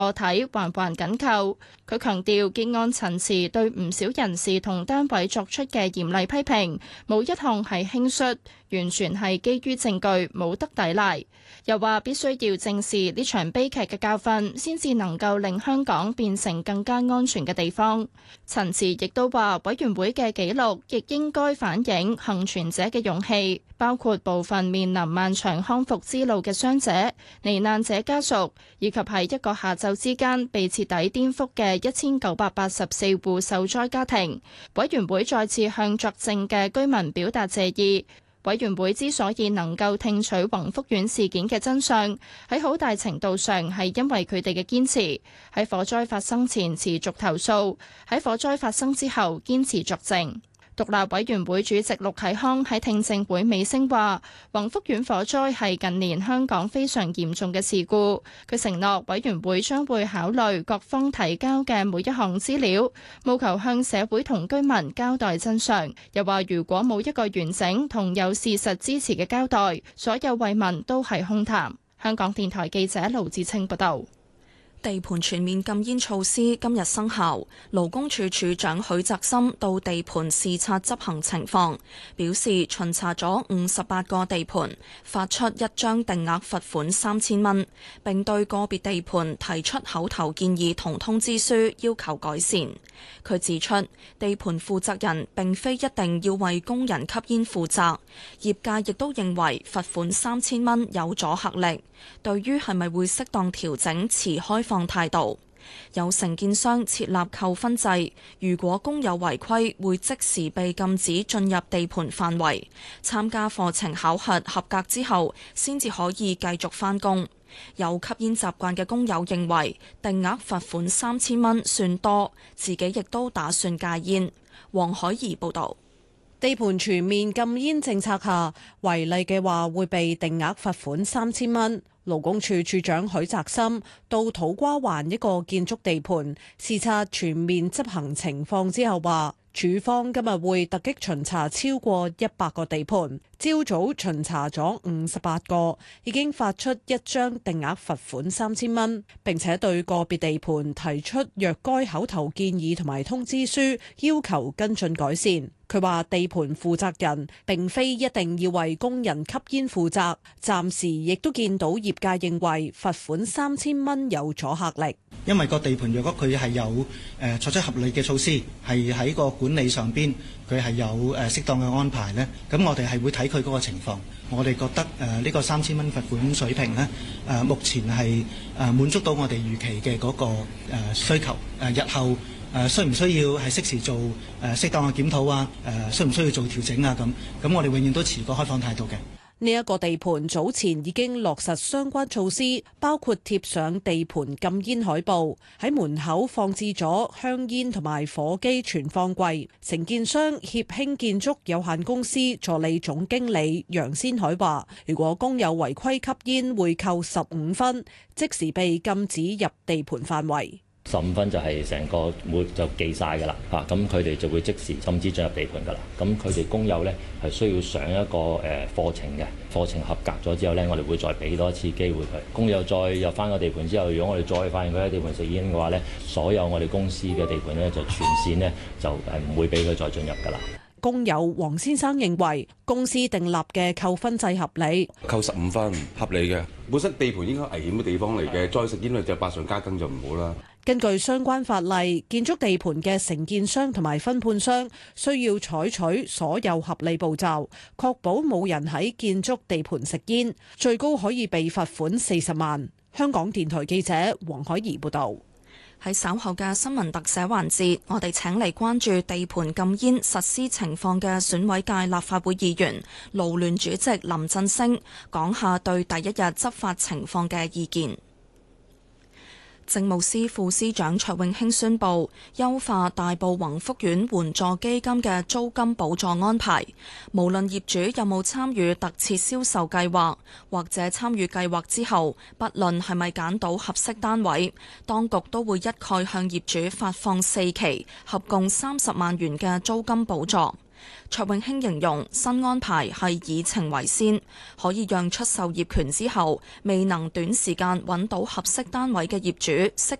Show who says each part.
Speaker 1: 個體環環緊扣。佢強調，結案陳詞對唔少人士同單位作出嘅嚴厲批評，冇一項係輕率，完全係基於證據，冇得抵賴。又話必須要正視呢場悲劇嘅教訓，先至能夠令香港變成更加安全嘅地方。陳詞亦都話，委員會嘅記錄亦應該反映幸存者嘅勇氣，包括部分面臨漫長康復之路嘅傷者、罹難者家屬，以及喺一個下晝之間被徹底顛覆嘅1984戶受災家庭。委員會再次向作證嘅居民表達謝意。委員會之所以能夠聽取宏福苑事件嘅真相，喺好大程度上係因為佢哋嘅堅持。喺火災發生前持續投訴，喺火災發生之後堅持作證。獨立委員會主席陸啟康喺聽證會尾聲話，宏福苑火災係近年香港非常嚴重嘅事故。佢承諾委員會將會考慮各方提交嘅每一項資料，務求向社會同居民交代真相。又話如果冇一個完整同有事實支持嘅交代，所有慰問都係空談。香港電台記者盧志清報道。
Speaker 2: 地盤全面禁煙措施今日生效，勞工處處長許澤森到地盤視察執行情況，表示巡查咗58個地盤，發出一張定額罰款3000蚊，並對個別地盤提出口頭建議同通知書，要求改善。佢指出，地盤負責人並非一定要為工人吸煙負責，業界亦都認為罰款3000蚊有阻嚇力。對於係咪會適當調整，持開放態度。有承建商設立扣分制，如果工友違規，會即時被禁止進入地盤範圍。參加課程考核合格之後，先至可以繼續返工。有吸煙習慣嘅工友認為定額罰款3000蚊算多，自己亦都打算戒煙。黃海怡報導。
Speaker 3: 地盤全面禁煙政策下，違例嘅話會被定額罰款3000蚊。勞工處處長許澤森到土瓜灣一個建築地盤視察全面執行情況之後話，處方今日會突擊巡查超過100個地盤，朝早巡查咗58個，已經發出一張定額罰款3000蚊，並且對個別地盤提出若干口頭建議同埋通知書，要求跟進改善。佢話地盤負責人並非一定要為工人吸煙負責，暫時亦都見到業界認為罰款3000蚊有阻嚇力。
Speaker 4: 因為個地盤若果佢係有作出合理嘅措施，係喺個管理上邊佢係有適當嘅安排呢，咁我哋係會睇佢嗰個情況。我哋覺得呢個3000蚊罰款水平呢，目前係滿足到我哋預期嘅嗰個需求。日後需唔需要係適時做適當嘅檢討啊？需唔需要做調整啊？咁我哋永遠都持個開放態度嘅。
Speaker 3: 呢一個地盤早前已經落實相關措施，包括貼上地盤禁煙海報，喺門口放置咗香煙同埋火機存放櫃。承建商協興建築有限公司助理總經理楊先海話，如果工友違規吸煙，會扣15分，即時被禁止入地盤範圍。
Speaker 5: 15分就係成個會就記晒㗎啦，咁佢哋就會即時禁止進入地盤㗎啦。咁佢哋工友呢係需要上一個課程嘅，課程合格咗之後呢，我哋會再俾多一次機會佢。工友再入翻個地盤之後，如果我哋再發現佢喺地盤食煙嘅話呢，所有我哋公司嘅地盤呢，就全線呢就唔會俾佢再進入㗎啦。
Speaker 3: 工友黃先生認為公司訂立嘅扣分制合理，
Speaker 6: 扣15分合理嘅。本身地盤應該危險嘅地方嚟嘅，再食煙就百上加斤就唔好啦。
Speaker 3: 根據相關法例，建築地盤嘅承建商同埋分判商需要採取所有合理步驟，確保冇人喺建築地盤食煙，最高可以被罰款40萬。香港電台記者黃海怡報導。
Speaker 2: 喺稍後嘅新聞特寫環節，我哋請嚟關注地盤禁煙實施情況嘅選委界立法會議員勞聯主席林振昇講下對第一日執法情況嘅意見。政務司副司長卓永興宣布優化大埔宏福苑援助基金嘅租金補助安排，無論業主有冇參與特設銷售計劃，或者參與計劃之後，不論係咪揀到合適單位，當局都會一概向業主發放4期，合共30萬元嘅租金補助。 卓永興形容新安排係以情為先，可以讓出售業權之後未能短時間揾到合適單位嘅業主釋